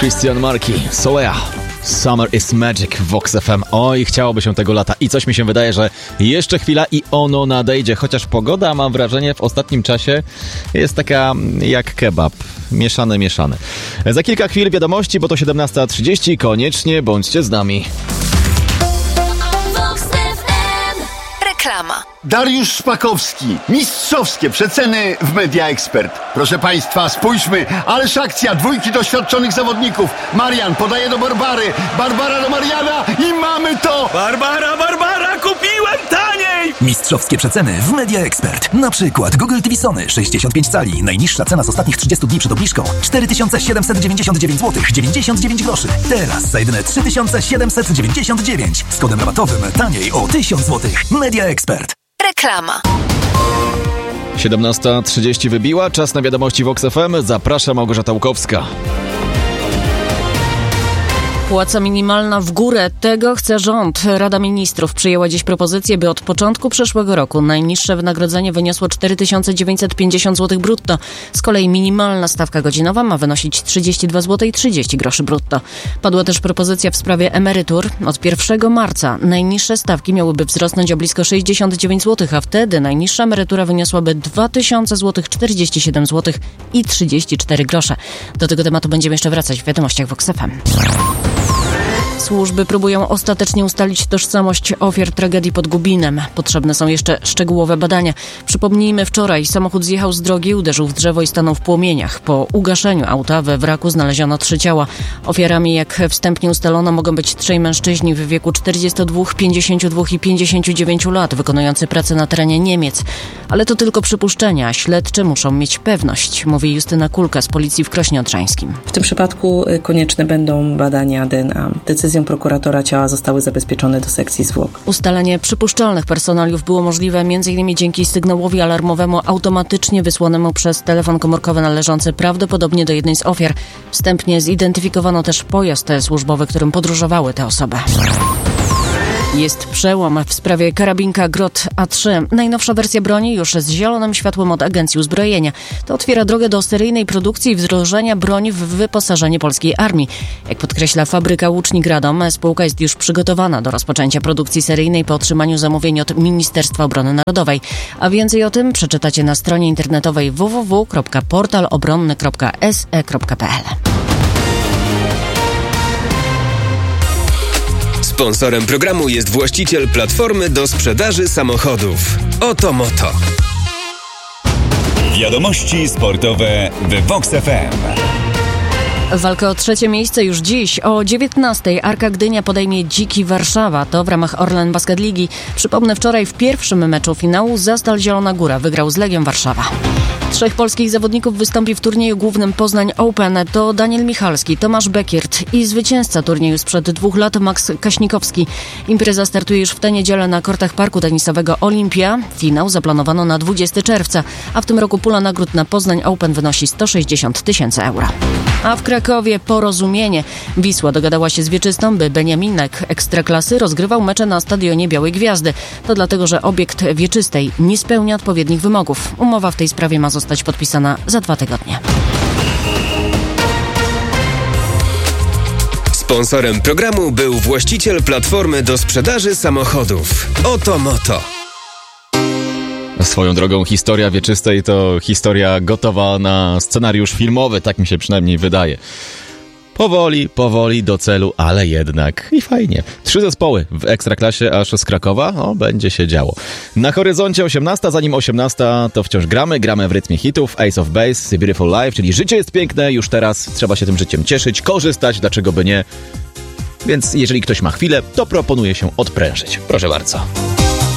Christian Marki, Solea. Summer is Magic w Vox FM. Oj, chciałoby się tego lata. I coś mi się wydaje, że jeszcze chwila i ono nadejdzie. Chociaż pogoda, mam wrażenie, w ostatnim czasie jest taka jak kebab. Mieszane. Za kilka chwil wiadomości, bo to 17:30. Koniecznie bądźcie z nami. Reklama. Dariusz Szpakowski. Mistrzowskie przeceny w Media Expert. Proszę Państwa, spójrzmy. Ależ akcja, dwójki doświadczonych zawodników. Marian podaje do Barbary. Barbara do Mariana i mamy to! Barbara, kupiłem taniej! Mistrzowskie przeceny w Media Expert. Na przykład Google TV Sony 65 cali. Najniższa cena z ostatnich 30 dni przed obniżką 4799 zł 99 groszy. Teraz za jedyne 3799 z kodem rabatowym taniej o 1000 zł. Media Expert. Reklama. 17:30 wybiła, czas na wiadomości Vox FM. Zaprasza Małgorzata Łukowska. Płaca minimalna w górę. Tego chce rząd. Rada Ministrów przyjęła dziś propozycję, by od początku przyszłego roku najniższe wynagrodzenie wyniosło 4950 zł brutto. Z kolei minimalna stawka godzinowa ma wynosić 32 zł i 30 groszy brutto. Padła też propozycja w sprawie emerytur. Od 1 marca najniższe stawki miałyby wzrosnąć o blisko 69 zł, a wtedy najniższa emerytura wyniosłaby 2000 zł 47 zł i 34 grosze. Do tego tematu będziemy jeszcze wracać w wiadomościach Vox FM. Służby próbują ostatecznie ustalić tożsamość ofiar tragedii pod Gubinem. Potrzebne są jeszcze szczegółowe badania. Przypomnijmy, wczoraj samochód zjechał z drogi, uderzył w drzewo i stanął w płomieniach. Po ugaszeniu auta we wraku znaleziono 3 ciała. Ofiarami, jak wstępnie ustalono, mogą być 3 mężczyźni w wieku 42, 52 i 59 lat, wykonujący pracę na terenie Niemiec. Ale to tylko przypuszczenia. Śledczy muszą mieć pewność, mówi Justyna Kulka z Policji w Krośnie Odrzańskim. W tym przypadku konieczne będą badania DNA. Decyzją prokuratora ciała zostały zabezpieczone do sekcji zwłok. Ustalenie przypuszczalnych personaliów było możliwe m.in. dzięki sygnałowi alarmowemu automatycznie wysłanemu przez telefon komórkowy należący prawdopodobnie do jednej z ofiar. Wstępnie zidentyfikowano też pojazd służbowy, którym podróżowały te osoby. Jest przełom w sprawie karabinka Grot A3. Najnowsza wersja broni już z zielonym światłem od Agencji Uzbrojenia. To otwiera drogę do seryjnej produkcji i wdrożenia broni w wyposażenie polskiej armii. Jak podkreśla fabryka Łucznik Radom, spółka jest już przygotowana do rozpoczęcia produkcji seryjnej po otrzymaniu zamówień od Ministerstwa Obrony Narodowej. A więcej o tym przeczytacie na stronie internetowej www.portalobronny.se.pl. Sponsorem programu jest właściciel platformy do sprzedaży samochodów. Oto Moto. Wiadomości sportowe w Vox FM. Walkę o 3. miejsce już dziś. O 19:00 Arka Gdynia podejmie Dziki Warszawa. To w ramach Orlen Basket Ligi. Przypomnę, wczoraj w pierwszym meczu finału Zastal Zielona Góra wygrał z Legią Warszawa. 3 polskich zawodników wystąpi w turnieju głównym Poznań Open. To Daniel Michalski, Tomasz Bekiert i zwycięzca turnieju sprzed 2 lat Max Kaśnikowski. Impreza startuje już w tę niedzielę na kortach parku tenisowego Olimpia. Finał zaplanowano na 20 czerwca, a w tym roku pula nagród na Poznań Open wynosi 160 000 euro. A w Krakowie Porozumienie. Wisła dogadała się z Wieczystą, by Beniaminek Ekstraklasy rozgrywał mecze na stadionie Białej Gwiazdy. To dlatego, że obiekt Wieczystej nie spełnia odpowiednich wymogów. Umowa w tej sprawie ma zostać podpisana za 2 tygodnie. Sponsorem programu był właściciel platformy do sprzedaży samochodów. Oto Moto. Swoją drogą historia Wieczystej to historia gotowa na scenariusz filmowy, tak mi się przynajmniej wydaje. Powoli do celu, ale jednak i fajnie. 3 zespoły w Ekstraklasie aż z Krakowa, będzie się działo. Na horyzoncie 18:00, zanim 18:00 to wciąż gramy w rytmie hitów, Ace of Base, Beautiful Life, czyli życie jest piękne, już teraz trzeba się tym życiem cieszyć, korzystać, dlaczego by nie. Więc jeżeli ktoś ma chwilę, to proponuję się odprężyć. Proszę bardzo.